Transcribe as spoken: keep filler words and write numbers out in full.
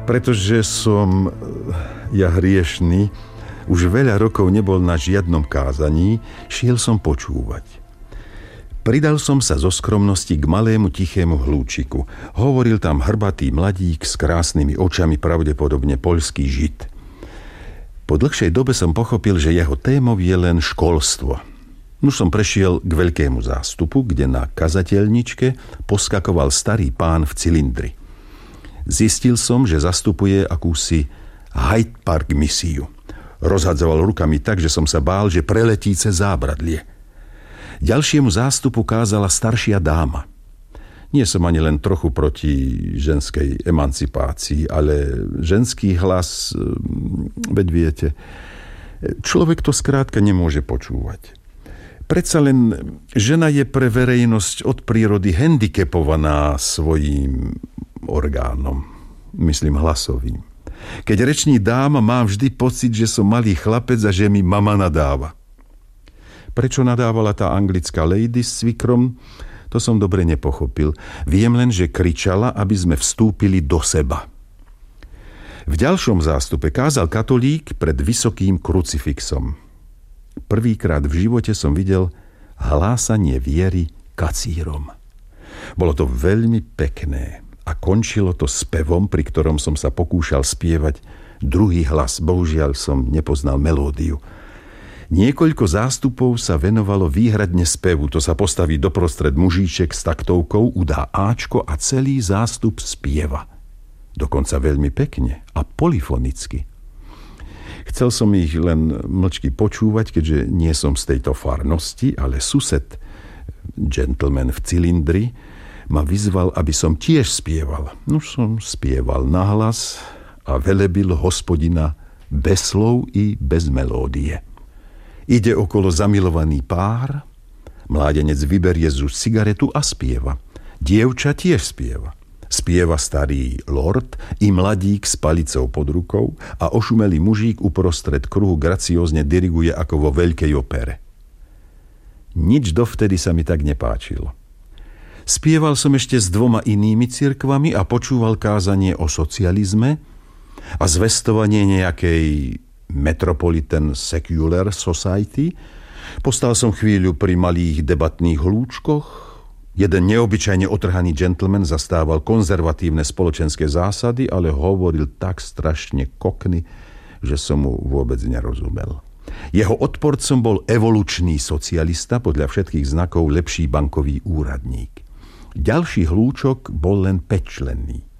Pretože som, ja hriešný, už veľa rokov nebol na žiadnom kázaní, šiel som počúvať. Pridal som sa zo skromnosti k malému tichému hlúčiku. Hovoril tam hrbatý mladík s krásnymi očami, pravdepodobne poľský žid. Po dlhšej dobe som pochopil, že jeho témou je len školstvo. Už som prešiel k veľkému zástupu, kde na kazateľničke poskakoval starý pán v cylindri. Zistil som, že zastupuje akúsi Hyde Park misiu. Rozhadzoval rukami tak, že som sa bál, že preletí cez zábradlie. Ďalšiemu zástupu kázala staršia dáma. Nie som ani len trochu proti ženskej emancipácii, ale ženský hlas, veď viete, človek to skrátka nemôže počúvať. Predsa len žena je pre verejnosť od prírody handicapovaná svojím orgánom, myslím hlasovým. Keď reční dáma, mám vždy pocit, že som malý chlapec a že mi mama nadáva. Prečo nadávala tá anglická lady s cvikrom, to som dobre nepochopil. Viem len, že kričala, aby sme vstúpili do seba. V ďalšom zástupe kázal katolík pred vysokým krucifixom. Prvýkrát v živote som videl hlásanie viery kacírom. Bolo to veľmi pekné a končilo to spevom, pri ktorom som sa pokúšal spievať druhý hlas. Bohužiaľ som nepoznal melódiu. Niekoľko zástupov sa venovalo výhradne spevu. To sa postaví doprostred mužíček s taktovkou, udá áčko a celý zástup spieva. Dokonca veľmi pekne a polyfonicky. Chcel som ich len mlčky počúvať, keďže nie som z tejto farnosti, ale sused, gentleman v cylindri, ma vyzval, aby som tiež spieval. No som spieval nahlas a velebil Hospodina bez slov i bez melódie. Ide okolo zamilovaný pár, mládenec vyberie z úst cigaretu a spieva. Dievča tiež spieva. Spieva starý lord i mladík s palicou pod rukou a ošumelý mužík uprostred kruhu graciózne diriguje ako vo veľkej opere. Nič dovtedy sa mi tak nepáčilo. Spieval som ešte s dvoma inými cirkvami a počúval kázanie o socializme a zvestovanie nejakej Metropolitan Secular Society. Postal som chvíľu pri malých debatných hlúčkoch. Jeden neobyčajne otrhaný gentleman zastával konzervatívne spoločenské zásady, ale hovoril tak strašne kokny, že som mu vôbec nerozumel. Jeho odporcom bol evolučný socialista, podľa všetkých znakov lepší bankový úradník. Ďalší hlúčok bol len päťčlenný.